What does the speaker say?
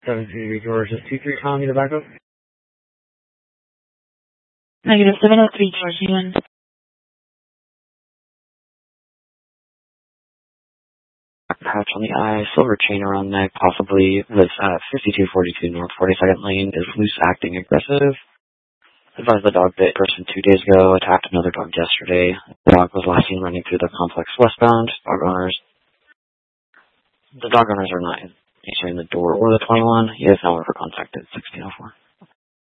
733 George, is 23 calling you to back up? Negative 703 George, you Patch on the eye, silver chain around neck, possibly was 5242 North 42nd Lane, is loose acting aggressive. Advised the dog bit person 2 days ago, attacked another dog yesterday. The dog was last seen running through the complex westbound. The dog owners are not answering the door or the 21. He is, however, contacted 1604.